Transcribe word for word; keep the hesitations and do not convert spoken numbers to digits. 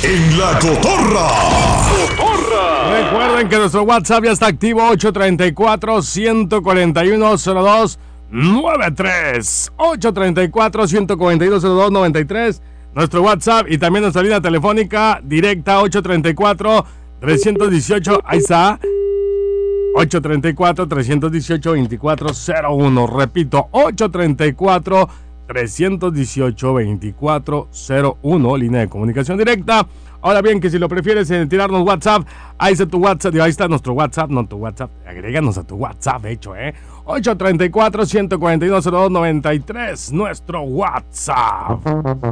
en La Cotorra. Recuerden que nuestro WhatsApp ya está activo, ocho tres cuatro, uno cuatro uno, cero dos nueve tres. ocho tres cuatro, uno cuatro uno, cero dos nueve tres. Nuestro WhatsApp y también nuestra línea telefónica directa, ocho tres cuatro, tres uno ocho. Ahí está. ocho tres cuatro, tres uno ocho, dos cuatro cero uno. Repito, ocho tres cuatro, tres uno ocho, dos cuatro cero uno. Línea de comunicación directa. Ahora bien, que si lo prefieres en tirarnos WhatsApp, ahí está tu WhatsApp, ahí está nuestro WhatsApp, no tu WhatsApp, agréganos a tu WhatsApp, de hecho, ¿eh? ocho tres cuatro, uno cuatro uno, cero dos nueve tres, nuestro WhatsApp.